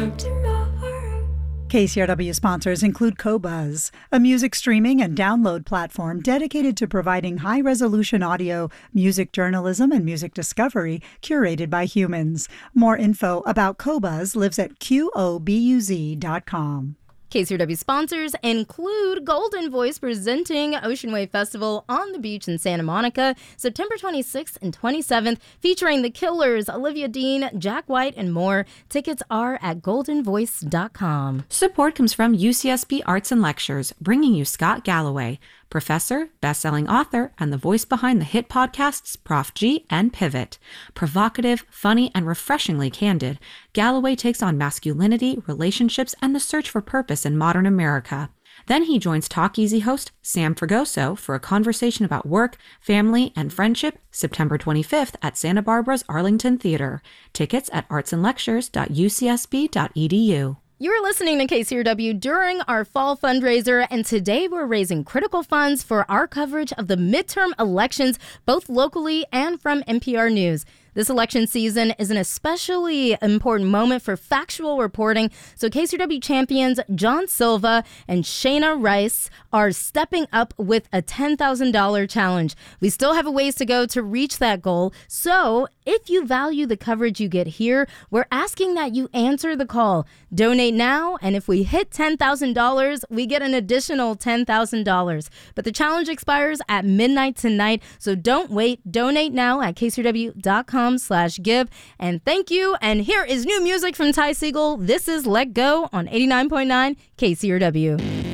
KCRW sponsors include Qobuz, a music streaming and download platform dedicated to providing high-resolution audio, music journalism, and music discovery curated by humans. More info about Qobuz lives at qobuz.com. KCRW sponsors include Golden Voice presenting Ocean Wave Festival on the beach in Santa Monica, September 26th and 27th, featuring The Killers, Olivia Dean, Jack White, and more. Tickets are at goldenvoice.com. Support comes from UCSB Arts and Lectures, bringing you Scott Galloway, professor, best-selling author, and the voice behind the hit podcasts Prof G and Pivot. Provocative, funny, and refreshingly candid, Galloway takes on masculinity, relationships, and the search for purpose in modern America. Then he joins Talk Easy host Sam Fragoso for a conversation about work, family, and friendship, September 25th at Santa Barbara's Arlington Theater. Tickets at artsandlectures.ucsb.edu. You're listening to KCRW during our fall fundraiser, and today we're raising critical funds for our coverage of the midterm elections, both locally and from NPR News. This election season is an especially important moment for factual reporting, so KCRW champions John Silva and Shayna Rice are stepping up with a $10,000 challenge. We still have a ways to go to reach that goal, so if you value the coverage you get here, we're asking that you answer the call. Donate now, and if we hit $10,000, we get an additional $10,000. But the challenge expires at midnight tonight, so don't wait. Donate now at kcrw.com/give. And thank you. And here is new music from Ty Segall. This is Let Go on 89.9 KCRW.